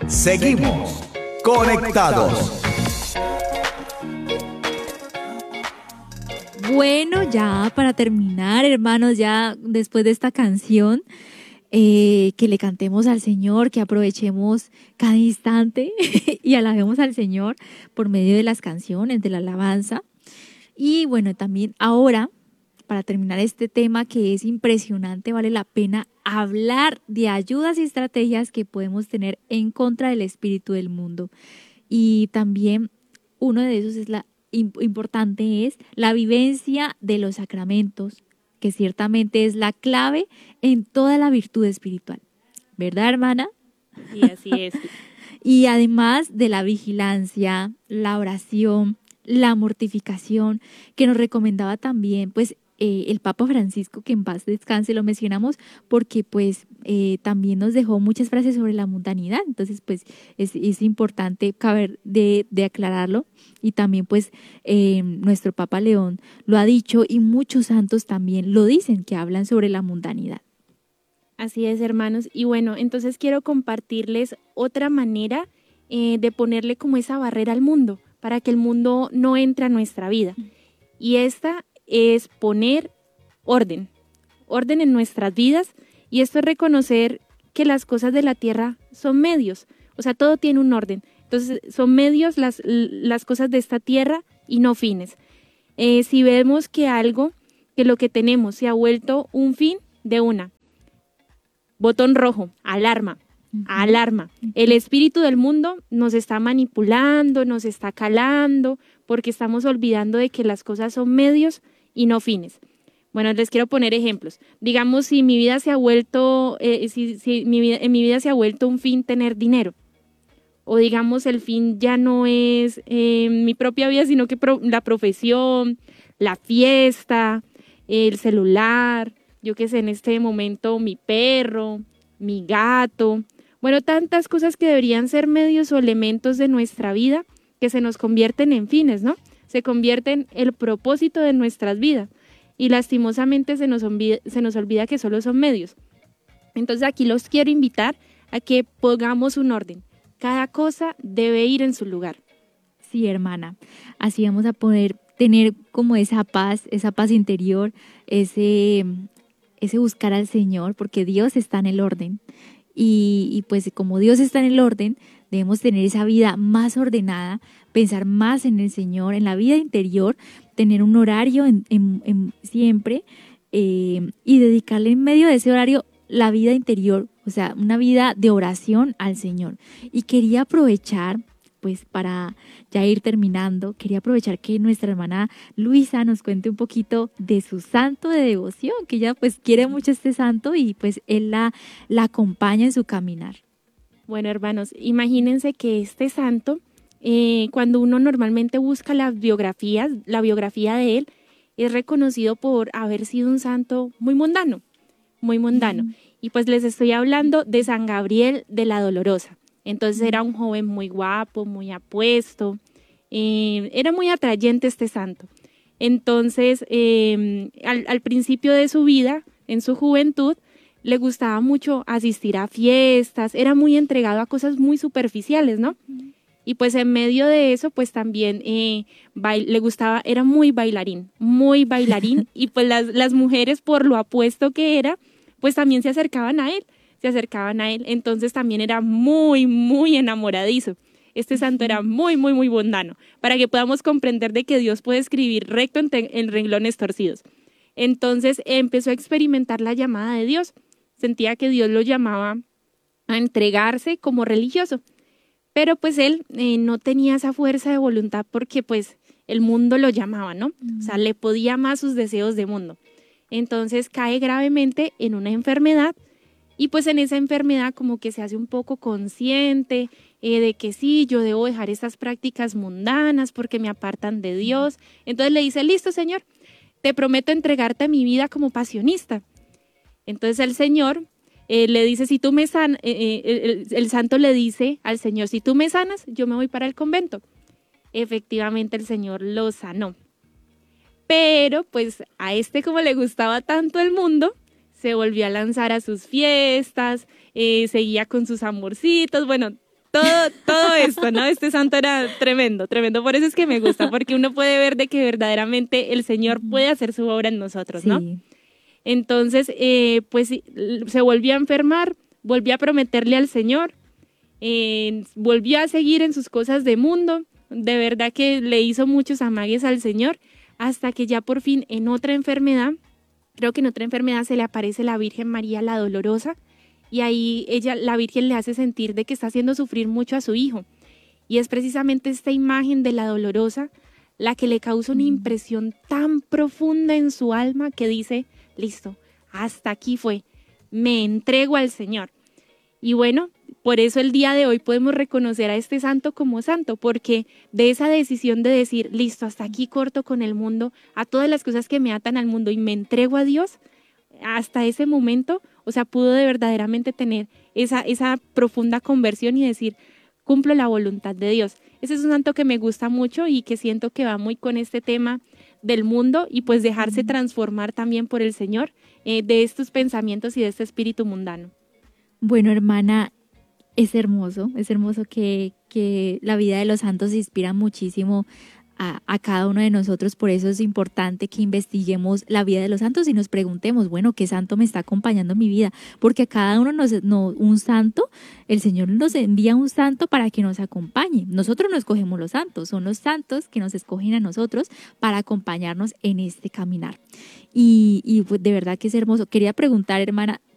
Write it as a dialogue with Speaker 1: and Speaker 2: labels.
Speaker 1: Seguimos conectados.
Speaker 2: Bueno, ya para terminar, hermanos, ya después de esta canción, que le cantemos al Señor, que aprovechemos cada instante y alabemos al Señor por medio de las canciones, de la alabanza. Y bueno, también ahora, para terminar este tema que es impresionante, vale la pena hablar de ayudas y estrategias que podemos tener en contra del espíritu del mundo. Y también uno de esos es importante es la vivencia de los sacramentos, que ciertamente es la clave en toda la virtud espiritual. ¿Verdad, hermana?
Speaker 3: Sí, así es.
Speaker 2: Y además de la vigilancia, la oración, la mortificación, que nos recomendaba también, pues, el Papa Francisco, que en paz descanse, lo mencionamos porque pues también nos dejó muchas frases sobre la mundanidad, entonces pues es importante caber de aclararlo, y también pues nuestro Papa León lo ha dicho y muchos santos también lo dicen, que hablan sobre la mundanidad.
Speaker 3: Así es, hermanos. Y bueno, entonces quiero compartirles otra manera de ponerle como esa barrera al mundo, para que el mundo no entre a nuestra vida. Y esta es poner orden en nuestras vidas, y esto es reconocer que las cosas de la tierra son medios, o sea, todo tiene un orden, entonces son medios las cosas de esta tierra y no fines. Si vemos que lo que tenemos se ha vuelto un fin, de una, botón rojo, alarma. Alarma. El espíritu del mundo nos está manipulando, nos está calando, porque estamos olvidando de que las cosas son medios y no fines. Bueno, les quiero poner ejemplos. Digamos, si mi vida se ha vuelto, en mi vida se ha vuelto un fin tener dinero, o digamos el fin ya no es mi propia vida, sino que la profesión, la fiesta, el celular, yo qué sé, en este momento mi perro, mi gato. Bueno, tantas cosas que deberían ser medios o elementos de nuestra vida que se nos convierten en fines, ¿no? Se convierten en el propósito de nuestras vidas, y lastimosamente se nos olvida que solo son medios. Entonces aquí los quiero invitar a que pongamos un orden. Cada cosa debe ir en su lugar.
Speaker 2: Sí, hermana, así vamos a poder tener como esa paz interior, ese buscar al Señor, porque Dios está en el orden. Y pues como Dios está en el orden, debemos tener esa vida más ordenada, pensar más en el Señor, en la vida interior, tener un horario siempre, y dedicarle en medio de ese horario la vida interior, o sea, una vida de oración al Señor. Y quería aprovechar, pues para ya ir terminando, quería aprovechar que nuestra hermana Luisa nos cuente un poquito de su santo de devoción, que ella pues quiere mucho este santo y pues él la acompaña en su caminar.
Speaker 3: Bueno, hermanos, imagínense que este santo, cuando uno normalmente busca la biografía de él, es reconocido por haber sido un santo muy mundano, muy mundano. Y pues les estoy hablando de San Gabriel de la Dolorosa. Entonces era un joven muy guapo, muy apuesto, era muy atrayente este santo. Entonces, al principio de su vida, en su juventud, le gustaba mucho asistir a fiestas, era muy entregado a cosas muy superficiales, ¿no? Y pues en medio de eso, pues también le gustaba, era muy bailarín, y pues las mujeres, por lo apuesto que era, pues también se acercaban a él. Entonces también era muy, muy enamoradizo. Este santo era muy, muy, muy mundano, para que podamos comprender de que Dios puede escribir recto en renglones torcidos. Entonces empezó a experimentar la llamada de Dios. Sentía que Dios lo llamaba a entregarse como religioso, pero pues él no tenía esa fuerza de voluntad, porque pues el mundo lo llamaba, ¿no? O sea, le podía más sus deseos de mundo. Entonces cae gravemente en una enfermedad, y pues en esa enfermedad como que se hace un poco consciente de que sí, yo debo dejar estas prácticas mundanas porque me apartan de Dios. Entonces le dice, listo, Señor, te prometo entregarte a mi vida como pasionista. Entonces el Señor le dice, si tú me sanas, el santo le dice al Señor, si tú me sanas, yo me voy para el convento. Efectivamente el Señor lo sanó. Pero pues a como le gustaba tanto el mundo, se volvió a lanzar a sus fiestas, seguía con sus amorcitos, bueno, todo esto, ¿no? Este santo era tremendo, tremendo. Por eso es que me gusta, porque uno puede ver de que verdaderamente el Señor puede hacer su obra en nosotros, ¿no?
Speaker 2: Sí.
Speaker 3: Entonces, pues se volvió a enfermar, volvió a prometerle al Señor, volvió a seguir en sus cosas de mundo. De verdad que le hizo muchos amagues al Señor, hasta que ya por fin en otra enfermedad, creo que en otra enfermedad se le aparece la Virgen María la Dolorosa, y ahí la Virgen le hace sentir de que está haciendo sufrir mucho a su hijo. Y es precisamente esta imagen de la Dolorosa la que le causa una impresión tan profunda en su alma que dice, listo, hasta aquí fue, me entrego al Señor. Y bueno, por eso el día de hoy podemos reconocer a este santo como santo, porque de esa decisión de decir, listo, hasta aquí corto con el mundo, a todas las cosas que me atan al mundo y me entrego a Dios, hasta ese momento, o sea, pudo de verdaderamente tener esa profunda conversión y decir, cumplo la voluntad de Dios. Ese es un santo que me gusta mucho y que siento que va muy con este tema del mundo y pues dejarse transformar también por el Señor de estos pensamientos y de este espíritu mundano.
Speaker 2: Bueno, hermana, es hermoso que la vida de los santos inspira muchísimo a cada uno de nosotros. Por eso es importante que investiguemos la vida de los santos y nos preguntemos, bueno, ¿qué santo me está acompañando en mi vida? Porque a cada uno un santo, el Señor nos envía un santo para que nos acompañe. Nosotros no escogemos los santos, son los santos que nos escogen a nosotros para acompañarnos en este caminar. Y pues de verdad que es hermoso. Quería preguntar, hermana,